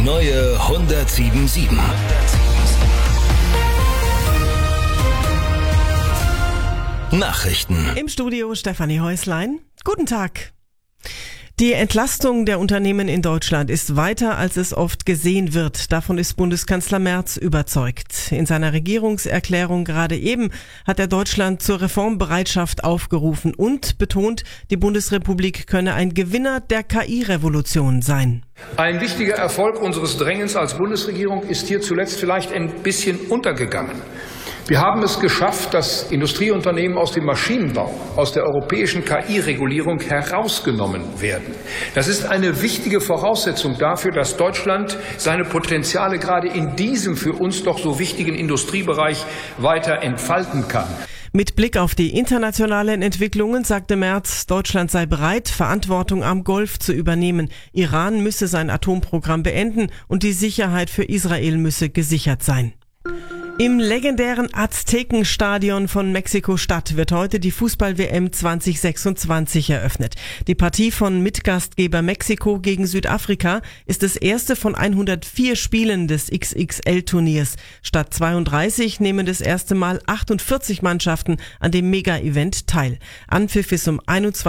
neue 107.7. Nachrichten. Im Studio Stefanie Häuslein. Guten Tag. Die Entlastung der Unternehmen in Deutschland ist weiter, als es oft gesehen wird. Davon ist Bundeskanzler Merz überzeugt. In seiner Regierungserklärung gerade eben hat er Deutschland zur Reformbereitschaft aufgerufen und betont, die Bundesrepublik könne ein Gewinner der KI-Revolution sein. Ein wichtiger Erfolg unseres Drängens als Bundesregierung ist hier zuletzt vielleicht ein bisschen untergegangen. Wir haben es geschafft, dass Industrieunternehmen aus dem Maschinenbau, aus der europäischen KI-Regulierung herausgenommen werden. Das ist eine wichtige Voraussetzung dafür, dass Deutschland seine Potenziale gerade in diesem für uns doch so wichtigen Industriebereich weiter entfalten kann. Mit Blick auf die internationalen Entwicklungen sagte Merz, Deutschland sei bereit, Verantwortung am Golf zu übernehmen. Iran müsse sein Atomprogramm beenden und die Sicherheit für Israel müsse gesichert sein. Im legendären Aztekenstadion von Mexiko-Stadt wird heute die Fußball-WM 2026 eröffnet. Die Partie von Mitgastgeber Mexiko gegen Südafrika ist das erste von 104 Spielen des XXL-Turniers. Statt 32 nehmen das erste Mal 48 Mannschaften an dem Mega-Event teil. Anpfiff ist um 21